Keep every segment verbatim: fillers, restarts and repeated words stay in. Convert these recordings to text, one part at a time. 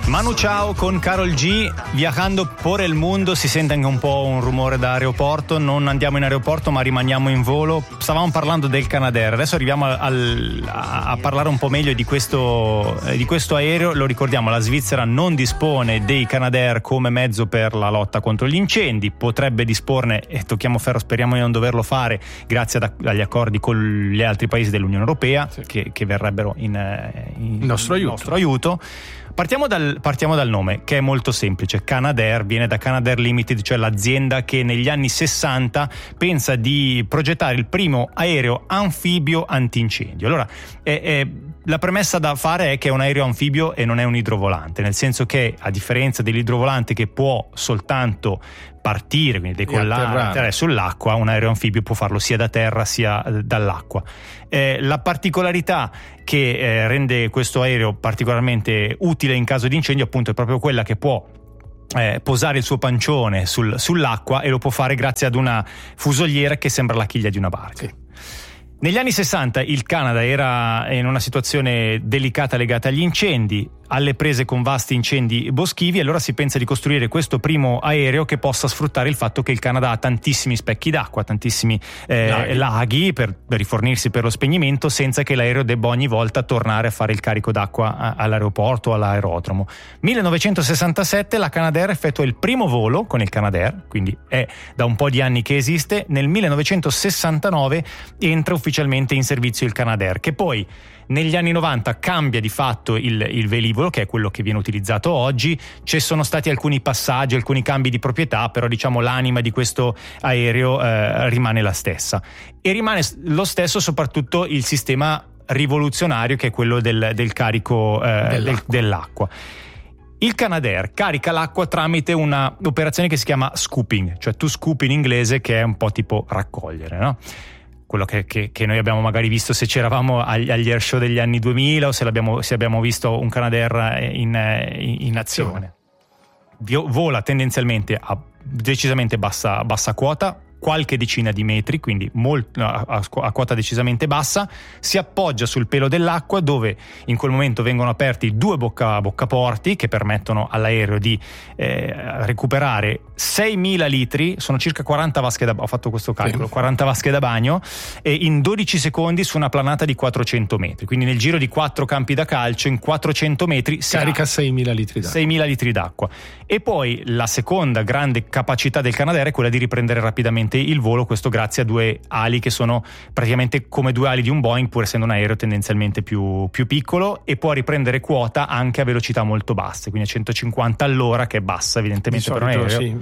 Manu ciao con Carol G. Viajando por el mundo, si sente anche un po' un rumore da aeroporto. Non andiamo in aeroporto ma rimaniamo in volo. Stavamo parlando del Canadair, adesso arriviamo al, a, a parlare un po' meglio di questo, eh, di questo aereo. Lo ricordiamo, la Svizzera non dispone dei Canadair come mezzo per la lotta contro gli incendi, potrebbe disporne, e tocchiamo ferro, speriamo di non doverlo fare grazie ad, agli accordi con gli altri paesi dell'Unione Europea, sì, che, che verrebbero in, in nostro aiuto. nostro aiuto. Partiamo dal, partiamo dal nome, che è molto semplice. Canadair viene da Canadair Limited, cioè l'azienda che negli anni sessanta pensa di progettare il primo aereo anfibio antincendio. Allora, è, è, la premessa da fare è che è un aereo anfibio e non è un idrovolante, nel senso che, a differenza dell'idrovolante che può soltanto partire, quindi decollare sull'acqua, un aereo anfibio può farlo sia da terra sia dall'acqua. Eh, la particolarità che eh, rende questo aereo particolarmente utile in caso di incendio, appunto, è proprio quella che può eh, posare il suo pancione sul, sull'acqua, e lo può fare grazie ad una fusoliera che sembra la chiglia di una barca. Sì. Negli anni sessanta il Canada era in una situazione delicata legata agli incendi, alle prese con vasti incendi boschivi, e allora si pensa di costruire questo primo aereo che possa sfruttare il fatto che il Canada ha tantissimi specchi d'acqua, tantissimi eh, laghi. laghi per rifornirsi per lo spegnimento, senza che l'aereo debba ogni volta tornare a fare il carico d'acqua a, all'aeroporto o all'aerodromo. millenovecentosessantasette la Canadair effettua il primo volo con il Canadair, quindi è da un po' di anni che esiste. Nel millenovecentosessantanove entra ufficialmente in servizio il Canadair, che poi negli anni novanta cambia di fatto il, il velivolo, che è quello che viene utilizzato oggi. Ci sono stati alcuni passaggi, alcuni cambi di proprietà, però diciamo l'anima di questo aereo eh, rimane la stessa, e rimane lo stesso soprattutto il sistema rivoluzionario, che è quello del, del carico eh, dell'acqua. Del, dell'acqua. Il Canadair carica l'acqua tramite una operazione che si chiama scooping, cioè to scoop in inglese, che è un po' tipo raccogliere, no? Quello che, che, che noi abbiamo magari visto se c'eravamo agli, agli air show degli anni duemila, o se, l'abbiamo, se abbiamo visto un Canadair in, in, in azione. Vola tendenzialmente a decisamente bassa, bassa quota, qualche decina di metri, quindi molto, a, a quota decisamente bassa, si appoggia sul pelo dell'acqua, dove in quel momento vengono aperti due bocca, boccaporti che permettono all'aereo di eh, recuperare seimila litri, sono circa quaranta vasche da bagno, ho fatto questo calcolo, sì. quaranta vasche da bagno, e in dodici secondi su una planata di quattrocento metri, quindi nel giro di quattro campi da calcio, in quattrocento metri si carica seimila litri d'acqua. seimila litri d'acqua. E poi la seconda grande capacità del Canadair è quella di riprendere rapidamente il volo, questo grazie a due ali che sono praticamente come due ali di un Boeing, pur essendo un aereo tendenzialmente più, più piccolo, e può riprendere quota anche a velocità molto basse, quindi a centocinquanta all'ora, che è bassa evidentemente per un aereo. Sì.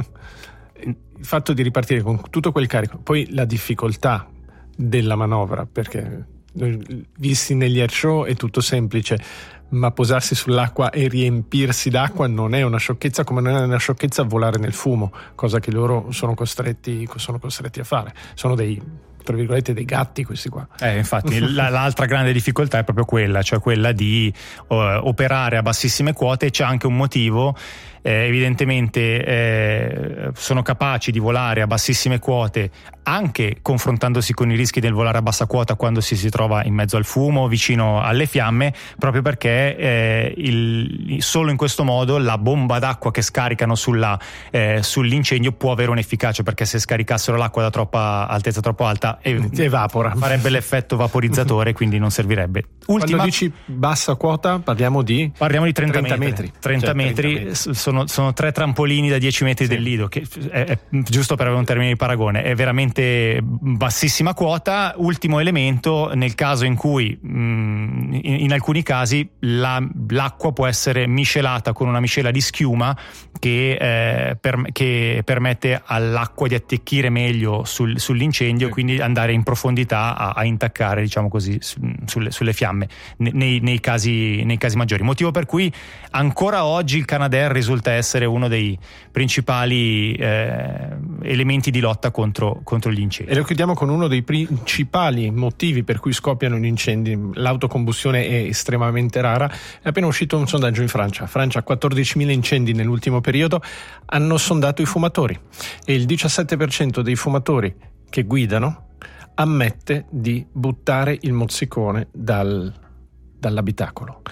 Il fatto di ripartire con tutto quel carico, poi la difficoltà della manovra, perché visti negli air show è tutto semplice, ma posarsi sull'acqua e riempirsi d'acqua non è una sciocchezza, come non è una sciocchezza volare nel fumo, cosa che loro sono costretti, sono costretti a fare. Sono dei, tra virgolette, dei gatti questi qua. Eh, infatti la, l'altra grande difficoltà è proprio quella, cioè quella di uh, operare a bassissime quote. C'è anche un motivo. Eh, evidentemente eh, sono capaci di volare a bassissime quote anche confrontandosi con i rischi del volare a bassa quota quando si si trova in mezzo al fumo, vicino alle fiamme, proprio perché eh, il, solo in questo modo la bomba d'acqua che scaricano sulla, eh, sull'incendio può avere un'efficacia, perché se scaricassero l'acqua da troppa altezza troppo alta ev- evapora, farebbe l'effetto vaporizzatore, quindi non servirebbe. Ultima, quando dici bassa quota parliamo di parliamo di trenta, trenta metri. metri. trenta, cioè, metri, trenta metri. Sono, sono tre trampolini da dieci metri sì. del lido, che è, è giusto per avere un termine di paragone, è veramente bassissima quota. Ultimo elemento, nel caso in cui mh, in, in alcuni casi la, l'acqua può essere miscelata con una miscela di schiuma che, eh, per, che permette all'acqua di attecchire meglio sul, sull'incendio, sì. quindi andare in profondità a, a intaccare, diciamo così, su, sulle, sulle fiamme nei, nei, casi, nei casi maggiori, motivo per cui ancora oggi il Canadair risulta essere uno dei principali eh, elementi di lotta contro, contro gli incendi. E lo chiudiamo con uno dei principali motivi per cui scoppiano gli incendi. L'autocombustione è estremamente rara. È appena uscito un sondaggio in Francia. Francia ha quattordicimila incendi nell'ultimo periodo. Hanno sondato i fumatori e il diciassette per cento dei fumatori che guidano ammette di buttare il mozzicone dal, dall'abitacolo.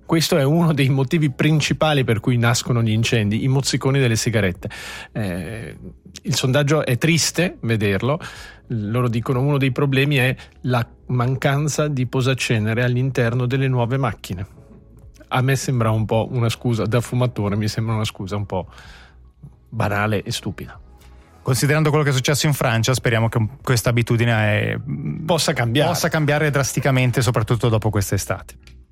questo è uno dei motivi principali per cui nascono gli incendi, i mozziconi delle sigarette. Eh, il sondaggio è triste vederlo, loro dicono uno dei problemi è la mancanza di posacenere all'interno delle nuove macchine. A me sembra un po' una scusa, da fumatore mi sembra una scusa un po' banale e stupida. Considerando quello che è successo in Francia, speriamo che questa abitudine è, possa cambiare. possa cambiare drasticamente, soprattutto dopo quest'estate.